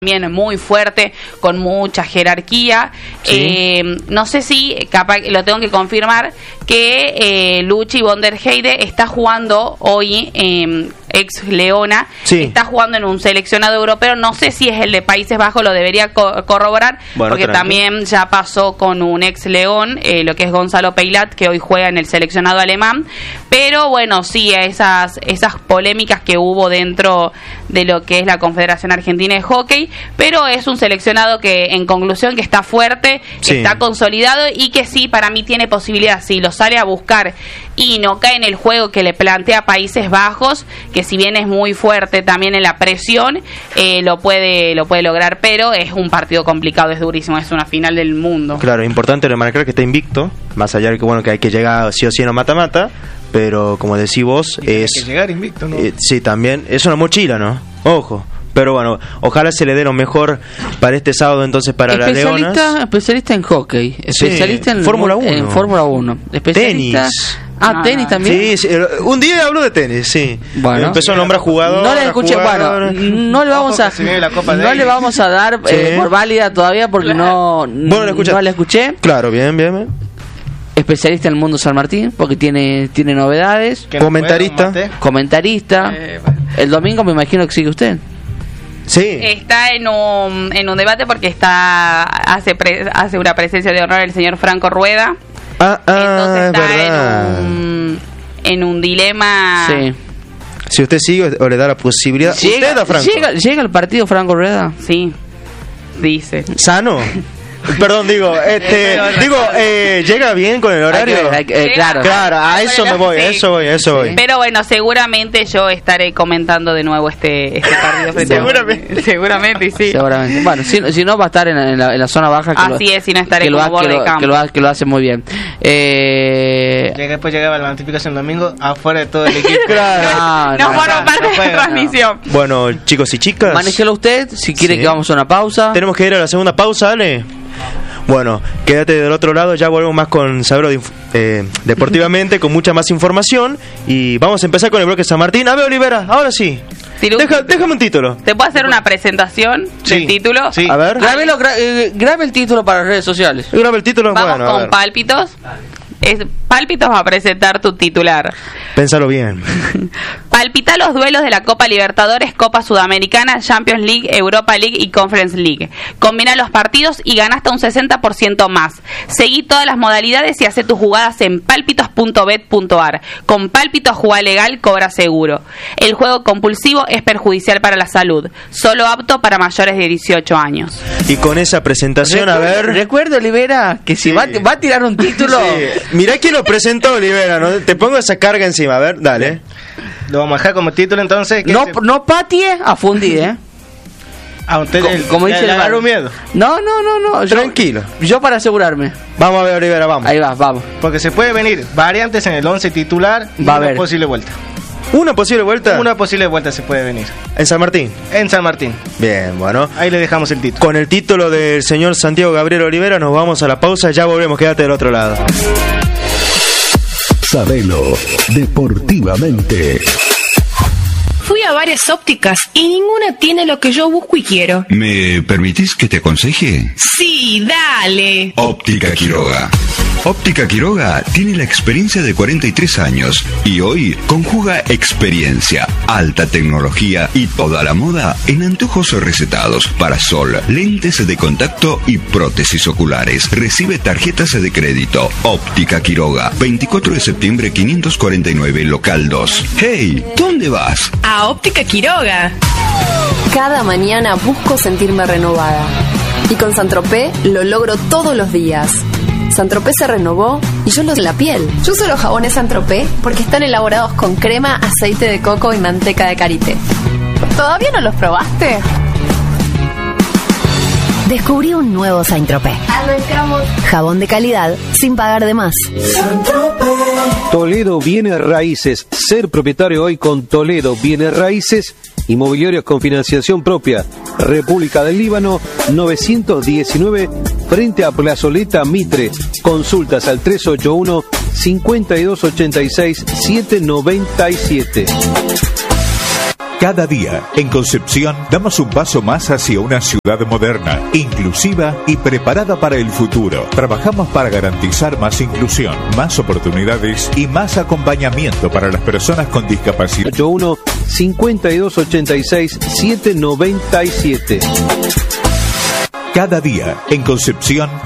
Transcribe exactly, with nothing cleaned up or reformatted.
también muy fuerte, con mucha jerarquía. Sí. Eh, no sé si, capaz, lo tengo que confirmar, que eh, Luchi von der Heide está jugando hoy, eh, ex Leona, sí. está jugando en un seleccionado europeo. No sé si es el de Países Bajos, lo debería co- corroborar, bueno, porque tranquilo. También ya pasó con un ex León, eh, lo que es Gonzalo Peilat, que hoy juega en el seleccionado alemán. Pero bueno, sí, esas, esas polémicas que hubo dentro de lo que es la Confederación Argentina de Hockey, pero es un seleccionado que, en conclusión, que está fuerte, que sí. está consolidado y que sí, para mí tiene posibilidad, si lo sale a buscar y no cae en el juego que le plantea Países Bajos, que si bien es muy fuerte también en la presión, eh, lo puede lo puede lograr, pero es un partido complicado, es durísimo, es una final del mundo. Claro, es importante remarcar que está invicto, más allá de que bueno que hay que llegar sí o sí en mata-mata, pero como decís vos, y es... Hay que llegar invicto, ¿no? Eh, sí, también, es una mochila, ¿no? Ojo. Pero bueno, ojalá se le dé lo mejor para este sábado entonces para las Leonas. Especialista en hockey, especialista sí, en Fórmula uno. En Fórmula uno. Especialista... Tenis. Ah, no, tenis no. también. Sí, sí, un día habló de tenis, sí. Bueno, empezó a nombrar jugadores. No le escuché, bueno, no le vamos a no le vamos a dar sí. eh, por válida todavía porque no bueno, le no la escuché. Claro, bien, bien, bien. Especialista en el mundo San Martín porque tiene tiene novedades. Comentarista. Comentarista. Eh, bueno. El domingo me imagino que sigue usted. Sí. Está en un, en un debate porque está hace pre, hace una presencia de honor el señor Franco Rueda. Ah, ah, entonces está verdad. en un, en un dilema. Sí. Si usted sigue o le da la posibilidad. Llega, ¿Usted a Franco? Llega, llega el partido Franco Rueda. Sí. Dice. ¿Sano? Perdón, digo, este, digo, eh, ¿llega bien con el horario? Hay que, hay que, eh, claro, claro, a eso me voy, a eso voy, a eso voy. Pero bueno, seguramente yo estaré comentando de nuevo este, este partido. Frente seguramente. A... seguramente, sí. Seguramente. Bueno, si, si no va a estar en la, en la, en la zona baja. Que Así lo, es, si no estaré que como lo, borde que de lo, campo. Que lo, que lo hace muy bien. Eh... Llega, después llegaba la notificación el domingo afuera de todo el equipo. Claro. No, no, no forma parte no de la transmisión. No. Bueno, chicos y chicas. Manéjelo usted, si quiere sí. que vamos a una pausa. Tenemos que ir a la segunda pausa, ¿vale? Bueno, quédate del otro lado, ya volvemos más con Sabro eh, deportivamente, con mucha más información. Y vamos a empezar con el bloque San Martín. A ver, Olivera, ahora sí. Deja, déjame un título. ¿Te puedo hacer una presentación sí. del título? Sí. A ver. Grábelo, gra eh, grabe el título para las redes sociales. Grabe el título, vamos bueno, con pálpitos. Es, Pálpitos va a presentar tu titular. Pénsalo bien. Palpita los duelos de la Copa Libertadores, Copa Sudamericana, Champions League, Europa League y Conference League. Combina los partidos y gana hasta un sesenta por ciento más. Seguí todas las modalidades y hace tus jugadas en pálpitos punto bet punto ar. Con Pálpitos, juega legal, cobra seguro. El juego compulsivo es perjudicial para la salud. Solo apto para mayores de dieciocho años. Y con esa presentación, recuerdo, a ver... Recuerda, Olivera, que si sí. va, va a tirar un título... Sí. Mirá quién lo presentó, Olivera, ¿no? Te pongo esa carga encima, a ver, dale. Lo vamos a dejar como título entonces. No, se... no patie a fundir, ¿eh? A usted como, el, como dice le el miedo. No, no, no, no. Tranquilo. Yo, yo para asegurarme. Vamos a ver, Olivera, vamos. Ahí va, vamos. Porque se puede venir variantes en el once titular y va una a ver. posible vuelta. ¿Una posible vuelta? Una posible vuelta se puede venir. ¿En San Martín? En San Martín. Bien, bueno. Ahí le dejamos el título. Con el título del señor Santiago Gabriel Olivera nos vamos a la pausa, ya volvemos, quédate del otro lado. Sabelo deportivamente. Fui a varias ópticas y ninguna tiene lo que yo busco y quiero. ¿Me permitís que te aconseje? Sí, dale. Óptica Quiroga. Óptica Quiroga tiene la experiencia de cuarenta y tres años y hoy conjuga experiencia, alta tecnología y toda la moda en anteojos recetados, parasol, lentes de contacto y prótesis oculares. Recibe tarjetas de crédito. Óptica Quiroga, veinticuatro de septiembre quinientos cuarenta y nueve, local dos. Hey, ¿dónde vas? A Óptica Quiroga. Cada mañana busco sentirme renovada y con Saint-Tropez lo logro todos los días. Saint-Tropez se renovó y yo lo de la piel. Yo uso los jabones Saint-Tropez porque están elaborados con crema, aceite de coco y manteca de karité. ¿Todavía no los probaste? Descubrí un nuevo Saint-Tropez. Arrancamos. Jabón de calidad sin pagar de más. Toledo Bienes Raíces. Ser propietario hoy con Toledo Bienes Raíces. Inmobiliarios con financiación propia. República del Líbano, novecientos diecinueve, frente a Plazoleta Mitre. Consultas al tres ocho uno, cinco dos ocho seis, siete nueve siete. Cada día, en Concepción, damos un paso más hacia una ciudad moderna, inclusiva y preparada para el futuro. Trabajamos para garantizar más inclusión, más oportunidades y más acompañamiento para las personas con discapacidad. ocho uno, cincuenta y dos ochenta y seis, setecientos noventa y siete. Cada día, en Concepción,